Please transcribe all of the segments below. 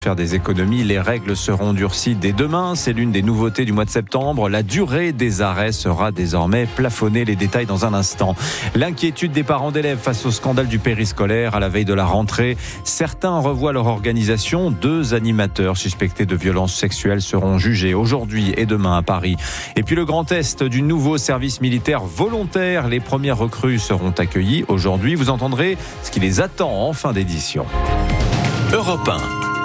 Faire des économies, les règles seront durcies dès demain. C'est l'une des nouveautés du mois de septembre. La durée des arrêts sera désormais plafonnée. Les détails dans un instant. L'inquiétude des parents d'élèves face au scandale du périscolaire à la veille de la rentrée. Certains revoient leur organisation. 2 animateurs suspectés de violences sexuelles seront jugés aujourd'hui et demain à Paris. Et puis le grand test du nouveau service militaire volontaire. Les premières recrues seront accueillies aujourd'hui. Vous entendrez ce qui les attend en fin d'édition. Europe 1.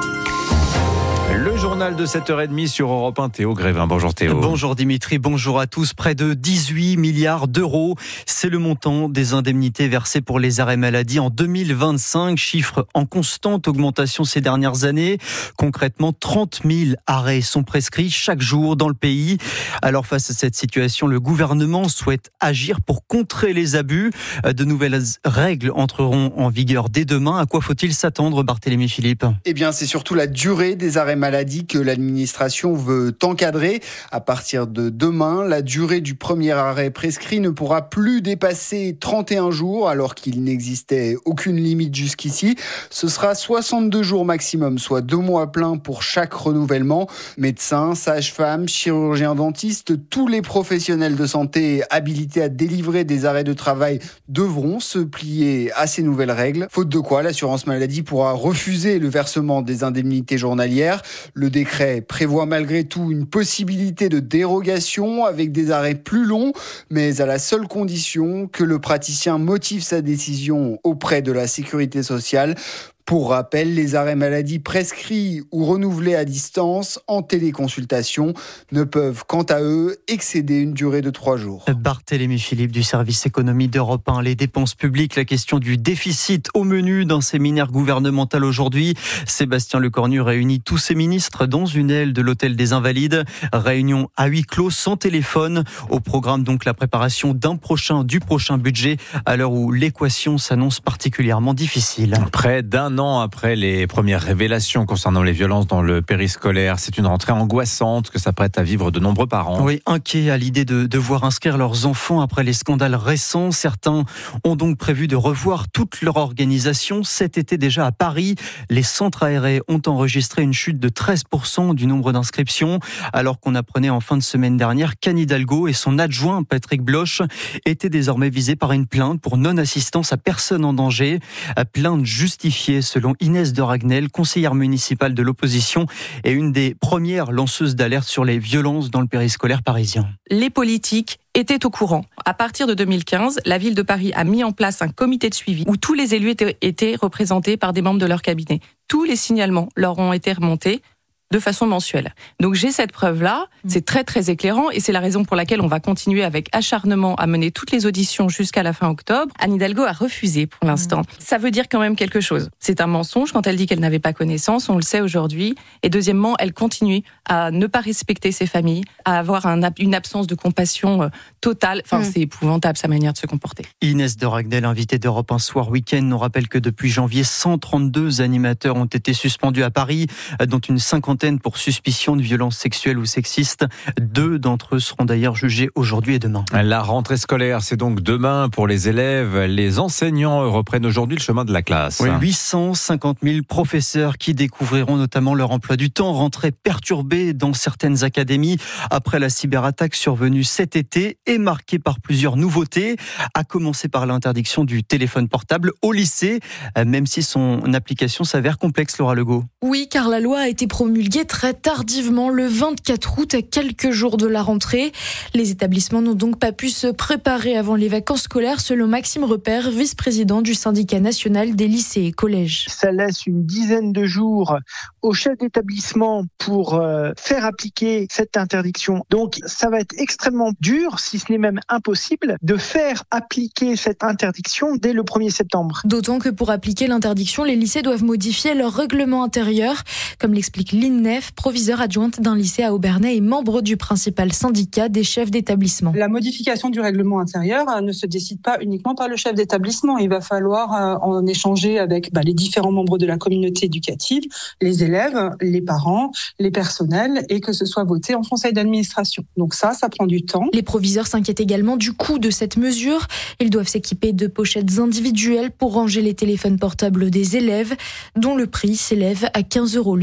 Le journal de 7h30 sur Europe 1, Théo Grévin. Bonjour Théo. Bonjour Dimitri, bonjour à tous. Près de 18 milliards d'euros, c'est le montant des indemnités versées pour les arrêts maladie en 2025, chiffre en constante augmentation ces dernières années. Concrètement, 30 000 arrêts sont prescrits chaque jour dans le pays. Alors face à cette situation, le gouvernement souhaite agir pour contrer les abus. De nouvelles règles entreront en vigueur dès demain. À quoi faut-il s'attendre, Barthélémy Philippe ? Eh bien, c'est surtout la durée des arrêts maladie que l'administration veut encadrer. À partir de demain, la durée du premier arrêt prescrit ne pourra plus dépasser 31 jours, alors qu'il n'existait aucune limite jusqu'ici. Ce sera 62 jours maximum, soit 2 mois pleins pour chaque renouvellement. Médecins, sages-femmes, chirurgiens, dentistes, tous les professionnels de santé habilités à délivrer des arrêts de travail devront se plier à ces nouvelles règles. Faute de quoi, l'assurance maladie pourra refuser le versement des indemnités journalières. Le décret prévoit malgré tout une possibilité de dérogation avec des arrêts plus longs, mais à la seule condition que le praticien motive sa décision auprès de la sécurité sociale. Pour rappel, les arrêts maladie prescrits ou renouvelés à distance en téléconsultation ne peuvent, quant à eux, excéder une durée de 3 jours. Barthélémy Philippe du service économie d'Europe 1. Les dépenses publiques, la question du déficit au menu d'un séminaire gouvernemental aujourd'hui. Sébastien Lecornu réunit tous ses ministres dans une aile de l'hôtel des Invalides. Réunion à huis clos, sans téléphone. Au programme donc la préparation du prochain budget, à l'heure où l'équation s'annonce particulièrement difficile. Près d'un an après les premières révélations concernant les violences dans le périscolaire, c'est une rentrée angoissante que s'apprêtent à vivre de nombreux parents. Oui, inquiets à l'idée de devoir inscrire leurs enfants après les scandales récents. Certains ont donc prévu de revoir toute leur organisation. Cet été déjà à Paris, les centres aérés ont enregistré une chute de 13% du nombre d'inscriptions, alors qu'on apprenait en fin de semaine dernière qu'Anne Hidalgo et son adjoint Patrick Bloch étaient désormais visés par une plainte pour non-assistance à personne en danger. Plainte justifiée selon Inès de Ragnel, conseillère municipale de l'opposition et une des premières lanceuses d'alerte sur les violences dans le périscolaire parisien. Les politiques étaient au courant. À partir de 2015, la ville de Paris a mis en place un comité de suivi où tous les élus étaient représentés par des membres de leur cabinet. Tous les signalements leur ont été remontés de façon mensuelle. Donc j'ai cette preuve-là, c'est très très éclairant et c'est la raison pour laquelle on va continuer avec acharnement à mener toutes les auditions jusqu'à la fin octobre. Anne Hidalgo a refusé pour l'instant. Ça veut dire quand même quelque chose. C'est un mensonge quand elle dit qu'elle n'avait pas connaissance, on le sait aujourd'hui. Et deuxièmement, elle continue à ne pas respecter ses familles, à avoir une absence de compassion totale. Enfin, c'est épouvantable sa manière de se comporter. Inès de Ragnel, invitée d'Europe 1 Soir Week-end, nous rappelle que depuis janvier, 132 animateurs ont été suspendus à Paris, dont une cinquantaine pour suspicion de violences sexuelles ou sexistes. 2 d'entre eux seront d'ailleurs jugés aujourd'hui et demain. La rentrée scolaire, c'est donc demain pour les élèves. Les enseignants reprennent aujourd'hui le chemin de la classe. Oui, 850 000 professeurs qui découvriront notamment leur emploi du temps. Rentrée perturbée dans certaines académies après la cyberattaque survenue cet été et marquée par plusieurs nouveautés, à commencer par l'interdiction du téléphone portable au lycée, même si son application s'avère complexe, Laura Legault. Oui, car la loi a été promulguée très tardivement, le 24 août, à quelques jours de la rentrée. Les établissements n'ont donc pas pu se préparer avant les vacances scolaires, selon Maxime Repère, vice-président du syndicat national des lycées et collèges. Ça laisse une dizaine de jours au chef d'établissement pour faire appliquer cette interdiction. Donc ça va être extrêmement dur, si ce n'est même impossible, de faire appliquer cette interdiction dès le 1er septembre. D'autant que pour appliquer l'interdiction, les lycées doivent modifier leur règlement intérieur, comme l'explique l'INEF, proviseure adjointe d'un lycée à Obernai et membre du principal syndicat des chefs d'établissement. La modification du règlement intérieur ne se décide pas uniquement par le chef d'établissement. Il va falloir en échanger avec les différents membres de la communauté éducative, les élèves, les parents, les personnels, et que ce soit voté en conseil d'administration. Donc ça prend du temps. Les proviseurs s'inquiètent également du coût de cette mesure. Ils doivent s'équiper de pochettes individuelles pour ranger les téléphones portables des élèves, dont le prix s'élève à 15 € l'unité.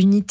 L'unité